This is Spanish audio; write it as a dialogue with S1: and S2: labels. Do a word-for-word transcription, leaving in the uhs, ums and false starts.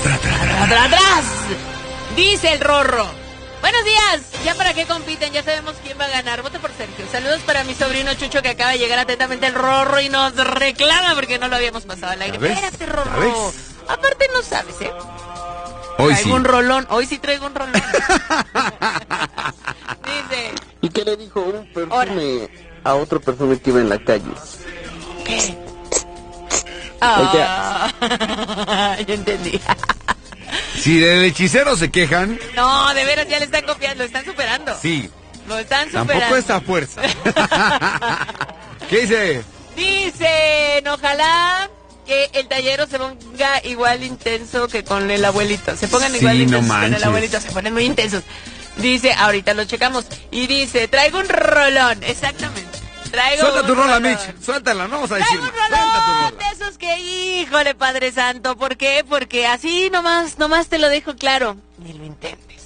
S1: Atrás, atrás, atrás. Dice el Rorro. Buenos días. ¿Ya para qué compiten? Ya sabemos quién va a ganar. Vote por Sergio. Saludos para mi sobrino Chucho, que acaba de llegar atentamente el Rorro y nos reclama porque no lo habíamos pasado al aire. Espérate, Rorro. Aparte no sabes, ¿eh?
S2: Hoy
S1: traigo
S2: sí.
S1: un rolón. Hoy sí traigo un rolón. Dice.
S3: ¿Y qué le dijo un perfume a otro perfume que iba en la calle?
S1: ¿Qué? Ah, yo entendí.
S2: Si del hechicero se quejan.
S1: No, de veras ya le están copiando, lo están superando.
S2: Sí.
S1: Lo están superando.
S2: Tampoco esta fuerza. ¿Qué dice?
S1: Dicen, ojalá que el tallero se ponga igual intenso que con el abuelito. Se pongan
S2: Sí,
S1: igual
S2: no
S1: intensos con
S2: manches.
S1: el abuelito, se ponen muy intensos. Dice, ahorita lo checamos. Y dice, traigo un rolón. Exactamente. Traigo
S2: Suelta
S1: un
S2: tu rola,
S1: rolón.
S2: Mitch. Suéltala, no vamos a
S1: Traigo
S2: decirlo.
S1: un
S2: Suelta tu
S1: rolón
S2: rola.
S1: de esos que, híjole, Padre Santo. ¿Por qué? Porque así nomás, nomás te lo dejo claro. Ni lo intentes.